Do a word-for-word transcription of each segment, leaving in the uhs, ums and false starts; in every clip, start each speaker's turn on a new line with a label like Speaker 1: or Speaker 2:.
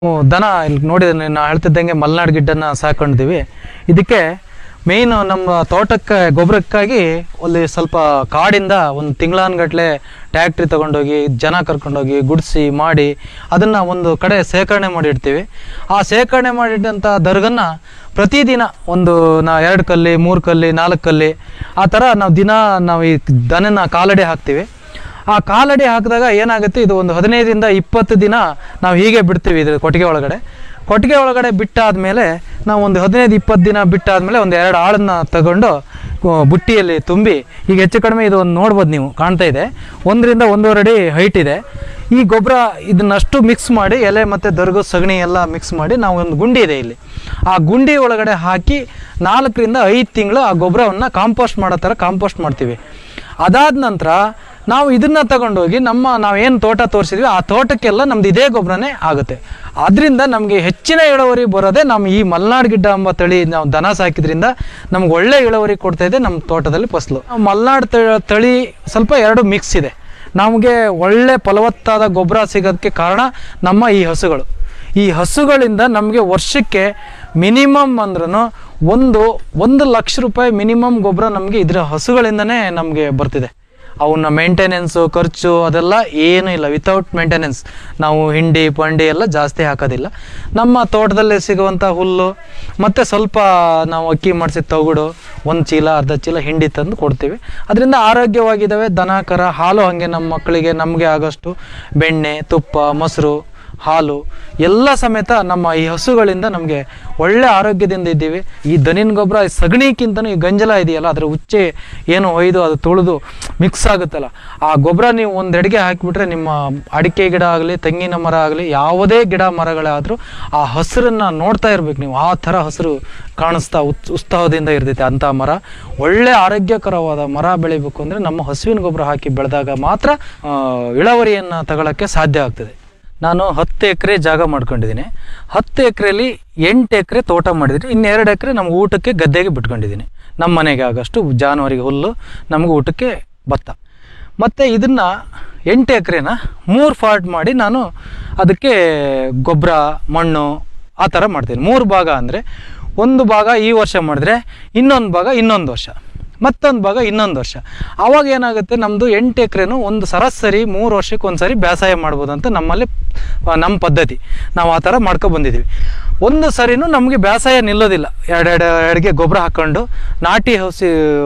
Speaker 1: ಹ್ಮ್, ದನ ಇಲ್ಲಿ ನೋಡಿದ್ರೆ ನಾನು ಹೇಳ್ತಿದ್ದಂಗೆ ಮಲೆನಾಡು ಗಿಡ್ಡನ್ನು ಸಾಕೊಂಡಿದ್ದೀವಿ. ಇದಕ್ಕೆ ಮೇಯ್ನು ನಮ್ಮ ತೋಟಕ್ಕೆ ಗೊಬ್ಬರಕ್ಕಾಗಿ ಅಲ್ಲಿ ಸ್ವಲ್ಪ ಕಾಡಿಂದ ಒಂದು ತಿಂಗಳಾನ್ಗಟ್ಲೆ ಟ್ಯಾಕ್ಟ್ರಿ ತೊಗೊಂಡೋಗಿ ಜನ ಕರ್ಕೊಂಡೋಗಿ ಗುಡಿಸಿ ಮಾಡಿ ಅದನ್ನು ಒಂದು ಕಡೆ ಸೇಕರಣೆ ಮಾಡಿಡ್ತೀವಿ. ಆ ಸೇಕರಣೆ ಮಾಡಿಟ್ಟಂಥ ದರ್ಗನ್ನು ಪ್ರತಿದಿನ ಒಂದು ನಾ ಎರಡು ಕಲ್ಲಿ ಮೂರು ಕಲ್ಲಿ ನಾಲ್ಕು ಕಲ್ಲಿ ಆ ಥರ ನಾವು ದಿನ ನಾವು ಈ ದನನ ಕಾಲಡಿ ಹಾಕ್ತೀವಿ. ಆ ಕಾಲಡಿ ಹಾಕಿದಾಗ ಏನಾಗುತ್ತೆ, ಇದು ಒಂದು ಹದಿನೈದರಿಂದ ಇಪ್ಪತ್ತು ದಿನ ನಾವು ಹೀಗೆ ಬಿಡ್ತೀವಿ ಇದ್ರ ಕೊಟ್ಟಿಗೆ ಒಳಗಡೆ. ಕೊಟ್ಟಿಗೆ ಒಳಗಡೆ ಬಿಟ್ಟಾದಮೇಲೆ ನಾವು ಒಂದು ಹದಿನೈದು ಇಪ್ಪತ್ತು ದಿನ ಬಿಟ್ಟಾದಮೇಲೆ ಒಂದು ಎರಡು ಆಳನ್ನು ತಗೊಂಡು ಬುಟ್ಟಿಯಲ್ಲಿ ತುಂಬಿ, ಈಗ ಹೆಚ್ಚು ಕಡಿಮೆ ಇದು ಒಂದು ನೋಡ್ಬೋದು, ನೀವು ಕಾಣ್ತಾ ಇದೆ, ಒಂದರಿಂದ ಒಂದೂವರೆ ಅಡಿ ಹೈಟ್ ಇದೆ. ಈ ಗೊಬ್ಬರ ಇದನ್ನಷ್ಟು ಮಿಕ್ಸ್ ಮಾಡಿ ಎಲೆ ಮತ್ತು ದರ್ಗು ಸಗಣಿ ಎಲ್ಲ ಮಿಕ್ಸ್ ಮಾಡಿ ನಾವು ಒಂದು ಗುಂಡಿ ಇದೆ ಇಲ್ಲಿ, ಆ ಗುಂಡಿ ಒಳಗಡೆ ಹಾಕಿ ನಾಲ್ಕರಿಂದ ಐದು ತಿಂಗಳು ಆ ಗೊಬ್ಬರವನ್ನು ಕಾಂಪೋಸ್ಟ್ ಮಾಡೋ ಥರ ಕಾಂಪೋಸ್ಟ್ ಮಾಡ್ತೀವಿ. ಅದಾದ ನಂತರ ನಾವು ಇದನ್ನು ತಗೊಂಡೋಗಿ ನಮ್ಮ ನಾವೇನು ತೋಟ ತೋರಿಸಿದ್ವಿ ಆ ತೋಟಕ್ಕೆಲ್ಲ ನಮ್ದು ಇದೇ ಗೊಬ್ಬರನೇ ಆಗುತ್ತೆ. ಅದರಿಂದ ನಮಗೆ ಹೆಚ್ಚಿನ ಇಳುವರಿ ಬರೋದೇ ನಮ್ಮ ಈ ಮಲೆನಾಡು ಗಿಡ್ಡ ಎಂಬ ತಳಿ ನಾವು ದನ ಸಾಕಿದ್ರಿಂದ ನಮ್ಗೆ ಒಳ್ಳೆ ಇಳುವರಿ ಕೊಡ್ತಾ ಇದೆ ನಮ್ಮ ತೋಟದಲ್ಲಿ ಫಸಲು. ಮಲೆನಾಡು ತಳಿ ಸ್ವಲ್ಪ ಎರಡು ಮಿಕ್ಸ್ ಇದೆ. ನಮಗೆ ಒಳ್ಳೆ ಫಲವತ್ತಾದ ಗೊಬ್ಬರ ಸಿಗೋದಕ್ಕೆ ಕಾರಣ ನಮ್ಮ ಈ ಹಸುಗಳು. ಈ ಹಸುಗಳಿಂದ ನಮಗೆ ವರ್ಷಕ್ಕೆ ಮಿನಿಮಮ್ ಅಂದ್ರೂ ಒಂದು ಒಂದು ಲಕ್ಷ ರೂಪಾಯಿ ಮಿನಿಮಮ್ ಗೊಬ್ಬರ ನಮಗೆ ಇದರ ಹಸುಗಳಿಂದನೇ ನಮಗೆ ಬರ್ತಿದೆ. ಅವನ್ನ ಮೇಂಟೆನೆನ್ಸು ಖರ್ಚು ಅದೆಲ್ಲ ಏನೂ ಇಲ್ಲ. ವಿತೌಟ್ ಮೇಂಟೆನೆನ್ಸ್ ನಾವು ಹಿಂಡಿ ಪಂಡಿ ಎಲ್ಲ ಜಾಸ್ತಿ ಹಾಕೋದಿಲ್ಲ. ನಮ್ಮ ತೋಟದಲ್ಲೇ ಸಿಗುವಂಥ ಹುಲ್ಲು ಮತ್ತು ಸ್ವಲ್ಪ ನಾವು ಅಕ್ಕಿ ಮಾಡಿಸಿದ ತಗುಡು ಒಂದು ಚೀಲ ಅರ್ಧ ಚೀಲ ಹಿಂಡಿ ತಂದು ಕೊಡ್ತೀವಿ. ಅದರಿಂದ ಆರೋಗ್ಯವಾಗಿದ್ದಾವೆ ದನ ಕರ. ಹಾಲು ಹಾಗೆ ನಮ್ಮ ಮಕ್ಕಳಿಗೆ ನಮಗೆ ಆಗೋಷ್ಟು ಬೆಣ್ಣೆ ತುಪ್ಪ ಮೊಸರು ಹಾಲು ಎಲ್ಲ ಸಮೇತ ನಮ್ಮ ಈ ಹಸುಗಳಿಂದ ನಮಗೆ ಒಳ್ಳೆ ಆರೋಗ್ಯದಿಂದ ಇದ್ದೀವಿ. ಈ ದನಿನ ಗೊಬ್ಬರ ಸಗಣಿಕ್ಕಿಂತನೂ ಈ ಗಂಜಲ ಇದೆಯಲ್ಲ, ಅದರ ಉಚ್ಚೆ ಏನು ಒಯ್ದು ಅದು ತುಳಿದು ಮಿಕ್ಸ್ ಆಗುತ್ತಲ್ಲ, ಆ ಗೊಬ್ಬರ ನೀವು ಒಂದು ಎಡೆಗೆ ಹಾಕಿಬಿಟ್ರೆ ನಿಮ್ಮ ಅಡಿಕೆ ಗಿಡ ಆಗಲಿ ತೆಂಗಿನ ಮರ ಆಗಲಿ ಯಾವುದೇ ಗಿಡ ಮರಗಳಾದರೂ ಆ ಹಸಿರನ್ನು ನೋಡ್ತಾ ಇರ್ಬೇಕು ನೀವು. ಆ ಥರ ಹಸಿರು ಕಾಣಿಸ್ತಾ ಉತ್ ಉತ್ಸಾಹದಿಂದ ಇರ್ತೈತೆ ಅಂಥ ಮರ. ಒಳ್ಳೆ ಆರೋಗ್ಯಕರವಾದ ಮರ ಬೆಳಿಬೇಕು ಅಂದರೆ ನಮ್ಮ ಹಸುವಿನ ಗೊಬ್ಬರ ಹಾಕಿ ಬೆಳೆದಾಗ ಮಾತ್ರ ಇಳುವರಿಯನ್ನು ತಗೊಳ್ಳೋಕ್ಕೆ ಸಾಧ್ಯ ಆಗ್ತದೆ. ನಾನು ಹತ್ತು ಎಕರೆ ಜಾಗ ಮಾಡ್ಕೊಂಡಿದ್ದೀನಿ. ಹತ್ತು ಎಕರೆಯಲ್ಲಿ ಎಂಟು ಎಕರೆ ತೋಟ ಮಾಡಿದ್ದೀನಿ. ಇನ್ನೆರಡು ಎಕರೆ ನಮ್ಗೆ ಊಟಕ್ಕೆ ಗದ್ದೆಗೆ ಬಿಟ್ಕೊಂಡಿದ್ದೀನಿ. ನಮ್ಮ ಮನೆಗೆ ಆಗಷ್ಟು ಜಾನುವಾರಿಗೆ ಹುಲ್ಲು, ನಮಗೆ ಊಟಕ್ಕೆ ಭತ್ತ. ಮತ್ತು ಇದನ್ನು ಎಂಟು ಎಕರೆನ ಮೂರು ಪಾರ್ಟ್ ಮಾಡಿ ನಾನು ಅದಕ್ಕೆ ಗೊಬ್ಬರ ಮಣ್ಣು ಆ ಥರ ಮಾಡ್ತೀನಿ. ಮೂರು ಭಾಗ ಅಂದರೆ ಒಂದು ಭಾಗ ಈ ವರ್ಷ ಮಾಡಿದ್ರೆ ಇನ್ನೊಂದು ಭಾಗ ಇನ್ನೊಂದು ವರ್ಷ, ಮತ್ತೊಂದು ಭಾಗ ಇನ್ನೊಂದು ವರ್ಷ. ಆವಾಗ ಏನಾಗುತ್ತೆ, ನಮ್ಮದು ಎಂಟು ಎಕರೆನೂ ಒಂದು ಸರಾಸರಿ ಮೂರು ವರ್ಷಕ್ಕೆ ಒಂದು ಸಾರಿ ಬೇಸಾಯ ಮಾಡ್ಬೋದು ಅಂತ ನಮ್ಮಲ್ಲಿ ನಮ್ಮ ಪದ್ಧತಿ. ನಾವು ಆ ಥರ ಮಾಡ್ಕೊಬಂದಿದ್ದೀವಿ. ಒಂದು ಸರಿನೂ ನಮಗೆ ಬೇಸಾಯ ನಿಲ್ಲೋದಿಲ್ಲ. ಎರಡೆರಡು ಎಡೆಗೆ ಗೊಬ್ಬರ ಹಾಕ್ಕೊಂಡು ನಾಟಿ ಹಸಿ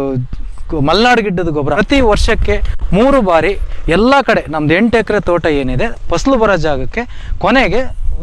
Speaker 1: ಮಲೆನಾಡು ಗಿಡ್ಡದ ಗೊಬ್ಬರ ಪ್ರತಿ ವರ್ಷಕ್ಕೆ ಮೂರು ಬಾರಿ ಎಲ್ಲ ಕಡೆ ನಮ್ಮದು ಎಂಟು ಎಕರೆ ತೋಟ ಏನಿದೆ ಫಸಲು ಬರೋ ಜಾಗಕ್ಕೆ ಕೊನೆಗೆ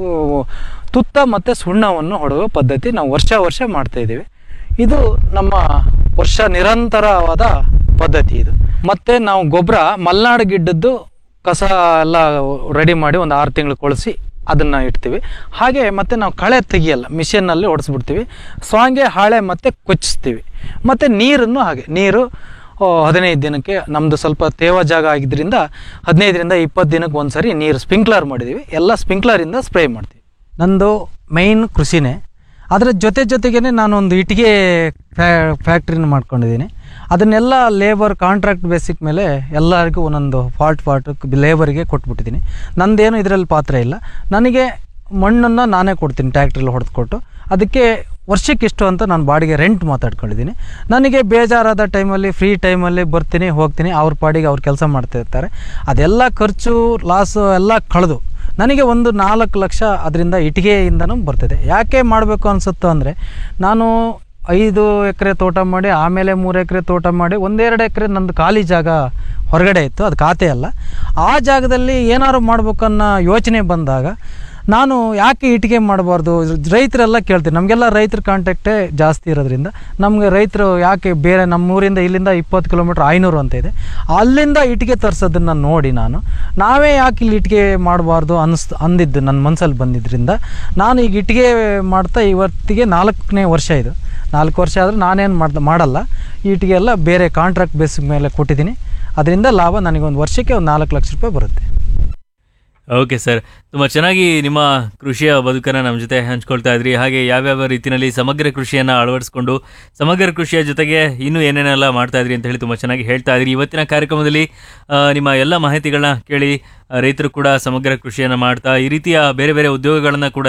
Speaker 1: ತುತ್ತ ಮತ್ತು ಸುಣ್ಣವನ್ನು ಹೊಡುವ ಪದ್ಧತಿ ನಾವು ವರ್ಷ ವರ್ಷ ಮಾಡ್ತಾಯಿದ್ದೀವಿ. ಇದು ನಮ್ಮ ವರ್ಷ ನಿರಂತರವಾದ ಪದ್ಧತಿ ಇದು. ಮತ್ತು ನಾವು ಗೊಬ್ಬರ ಮಲೆನಾಡು ಗಿಡ್ಡದ್ದು ಕಸ ಎಲ್ಲ ರೆಡಿ ಮಾಡಿ ಒಂದು ಆರು ತಿಂಗಳು ಕೊಳಿಸಿ ಅದನ್ನು ಇಡ್ತೀವಿ. ಹಾಗೆ ಮತ್ತು ನಾವು ಕಳೆ ತೆಗಿಯಲ್ಲ, ಮಿಷಿನ್ನಲ್ಲಿ ಹೊಡೆಸ್ಬಿಡ್ತೀವಿ. ಸ್ವಾಂಗೆ ಹಾಳೆ ಮತ್ತು ಕೊಚ್ಚಿಸ್ತೀವಿ. ಮತ್ತು ನೀರನ್ನು ಹಾಗೆ ನೀರು ಹದಿನೈದು ದಿನಕ್ಕೆ, ನಮ್ಮದು ಸ್ವಲ್ಪ ತೇವ ಜಾಗ ಆಗಿದ್ದರಿಂದ ಹದಿನೈದರಿಂದ ಇಪ್ಪತ್ತು ದಿನಕ್ಕೆ ಒಂದು ಸರಿ ನೀರು ಸ್ಪ್ರಿಂಕ್ಲರ್ ಮಾಡಿದ್ದೀವಿ. ಎಲ್ಲ ಸ್ಪ್ರಿಂಕ್ಲರಿಂದ ಸ್ಪ್ರೇ ಮಾಡ್ತೀವಿ. ನಂದು ಮೈನ್ ಕೃಷಿನೇ. ಅದರ ಜೊತೆ ಜೊತೆಗೇ ನಾನೊಂದು ಇಟ್ಟಿಗೆ ಫ್ಯಾ ಫ್ಯಾಕ್ಟ್ರಿನ ಮಾಡ್ಕೊಂಡಿದ್ದೀನಿ. ಅದನ್ನೆಲ್ಲ ಲೇಬರ್ ಕಾಂಟ್ರಾಕ್ಟ್ ಬೇಸಿಕ್ ಮೇಲೆ ಎಲ್ಲರಿಗೂ ಒಂದೊಂದು ಫಾಲ್ಟ್ ಫಾಲ್ಟ್ ಲೇಬರಿಗೆ ಕೊಟ್ಬಿಟ್ಟಿದ್ದೀನಿ. ನಂದೇನು ಇದರಲ್ಲಿ ಪಾತ್ರ ಇಲ್ಲ. ನನಗೆ ಮಣ್ಣನ್ನು ನಾನೇ ಕೊಡ್ತೀನಿ ಟ್ಯಾಕ್ಟ್ರಲ್ಲಿ ಹೊಡೆದುಕೊಟ್ಟು. ಅದಕ್ಕೆ ವರ್ಷಕ್ಕೆ ಇಷ್ಟು ಅಂತ ನಾನು ಬಾಡಿಗೆ ರೆಂಟ್ ಮಾತಾಡ್ಕೊಂಡಿದ್ದೀನಿ. ನನಗೆ ಬೇಜಾರಾದ ಟೈಮಲ್ಲಿ ಫ್ರೀ ಟೈಮಲ್ಲಿ ಬರ್ತೀನಿ ಹೋಗ್ತೀನಿ, ಅವ್ರ ಪಾಡಿಗೆ ಅವ್ರು ಕೆಲಸ ಮಾಡ್ತಾಯಿರ್ತಾರೆ. ಅದೆಲ್ಲ ಖರ್ಚು ಲಾಸು ಎಲ್ಲ ಕಳೆದು ನನಗೆ ಒಂದು ನಾಲ್ಕು ಲಕ್ಷ ಅದರಿಂದ ಇಟ್ಟಿಗೆಯಿಂದನೂ ಬರ್ತಿದೆ. ಯಾಕೆ ಮಾಡಬೇಕು ಅನಿಸುತ್ತೋ ಅಂದರೆ, ನಾನು ಐದು ಎಕರೆ ತೋಟ ಮಾಡಿ ಆಮೇಲೆ ಮೂರು ಎಕರೆ ತೋಟ ಮಾಡಿ ಒಂದೆರಡು ಎಕರೆ ನಂದು ಖಾಲಿ ಜಾಗ ಹೊರಗಡೆ ಇತ್ತು, ಅದು ಖಾತೆ ಅಲ್ಲ. ಆ ಜಾಗದಲ್ಲಿ ಏನಾದ್ರು ಮಾಡ್ಬೇಕನ್ನೋ ಯೋಚನೆ ಬಂದಾಗ ನಾನು ಯಾಕೆ ಇಟ್ಟಿಗೆ ಮಾಡಬಾರ್ದು, ರೈತರೆಲ್ಲ ಕೇಳ್ತೀನಿ. ನಮಗೆಲ್ಲ ರೈತರ ಕಾಂಟ್ಯಾಕ್ಟೇ ಜಾಸ್ತಿ ಇರೋದ್ರಿಂದ ನಮಗೆ ರೈತರು ಯಾಕೆ ಬೇರೆ ನಮ್ಮೂರಿಂದ ಇಲ್ಲಿಂದ ಇಪ್ಪತ್ತು ಕಿಲೋಮೀಟ್ರ್ ಐನೂರು ಅಂತ ಇದೆ, ಅಲ್ಲಿಂದ ಇಟ್ಟಿಗೆ ತರಿಸೋದನ್ನು ನೋಡಿ ನಾನು ನಾವೇ ಯಾಕೆ ಇಲ್ಲಿ ಇಟ್ಟಿಗೆ ಮಾಡಬಾರ್ದು ಅನ್ನಿಸ್ ಅಂದಿದ್ದು ನನ್ನ ಮನಸ್ಸಲ್ಲಿ ಬಂದಿದ್ದರಿಂದ ನಾನು ಈಗ ಇಟ್ಟಿಗೆ ಮಾಡ್ತಾ ಇವತ್ತಿಗೆ ನಾಲ್ಕನೇ ವರ್ಷ ಇದು. ನಾಲ್ಕು ವರ್ಷ ಆದರೂ ನಾನೇನು ಮಾಡ್ದ ಮಾಡಲ್ಲ ಇಟ್ಟಿಗೆ ಎಲ್ಲ ಬೇರೆ ಕಾಂಟ್ರಾಕ್ಟ್ ಬೇಸಿಕ್ ಮೇಲೆ ಕೊಟ್ಟಿದ್ದೀನಿ. ಅದರಿಂದ ಲಾಭ ನನಗೊಂದು ವರ್ಷಕ್ಕೆ ಒಂದು ನಾಲ್ಕು ಲಕ್ಷ ರೂಪಾಯಿ ಬರುತ್ತೆ.
Speaker 2: ಓಕೆ ಸರ್, ತುಂಬ ಚೆನ್ನಾಗಿ ನಿಮ್ಮ ಕೃಷಿಯ ಬದುಕನ್ನು ನಮ್ಮ ಜೊತೆ ಹಂಚ್ಕೊಳ್ತಾ ಇದ್ರಿ. ಹಾಗೆ ಯಾವ್ಯಾವ ರೀತಿಯಲ್ಲಿ ಸಮಗ್ರ ಕೃಷಿಯನ್ನು ಅಳವಡಿಸ್ಕೊಂಡು ಸಮಗ್ರ ಕೃಷಿಯ ಜೊತೆಗೆ ಇನ್ನೂ ಏನೇನೆಲ್ಲ ಮಾಡ್ತಾ ಇದ್ರಿ ಅಂತ ಹೇಳಿ ತುಂಬ ಚೆನ್ನಾಗಿ ಹೇಳ್ತಾ ಇದ್ರಿ. ಇವತ್ತಿನ ಕಾರ್ಯಕ್ರಮದಲ್ಲಿ ನಿಮ್ಮ ಎಲ್ಲ ಮಾಹಿತಿಗಳನ್ನ ಕೇಳಿ ರೈತರು ಕೂಡ ಸಮಗ್ರ ಕೃಷಿಯನ್ನು ಮಾಡ್ತಾ ಈ ರೀತಿಯ ಬೇರೆ ಬೇರೆ ಉದ್ಯೋಗಗಳನ್ನು ಕೂಡ